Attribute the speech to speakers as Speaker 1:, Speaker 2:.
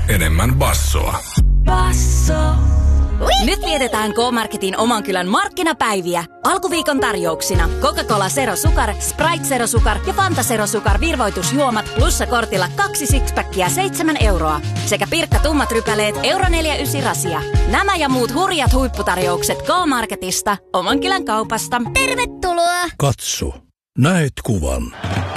Speaker 1: enemmän bassoa.
Speaker 2: Basso. Nyt vietetään K-Marketin oman kylän markkinapäiviä. Alkuviikon tarjouksina Coca-Cola Zero Sukar, Sprite Zero Sukar ja Fanta Zero Sukar virvoitusjuomat plussakortilla 2 sixpackia 7 euroa. Sekä Pirkka tummat rypäleet euro 49 rasia. Nämä ja muut hurjat huipputarjoukset K-Marketista, oman kylän kaupasta. Tervetuloa!
Speaker 3: Katso, näet kuvan.